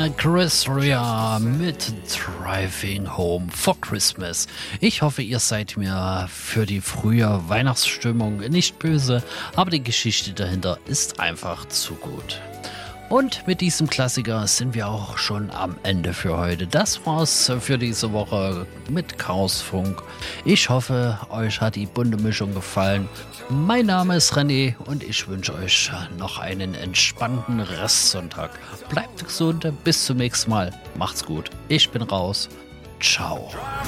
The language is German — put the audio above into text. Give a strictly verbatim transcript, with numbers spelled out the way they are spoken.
war Chris Rea mit Driving Home for Christmas. Ich hoffe, ihr seid mir für die frühe Weihnachtsstimmung nicht böse, aber die Geschichte dahinter ist einfach zu gut. Und mit diesem Klassiker sind wir auch schon am Ende für heute. Das war's für diese Woche mit Chaosfunk. Ich hoffe, euch hat die bunte Mischung gefallen. Mein Name ist René und ich wünsche euch noch einen entspannten Restsonntag. Bleibt gesund, bis zum nächsten Mal. Macht's gut. Ich bin raus. Ciao.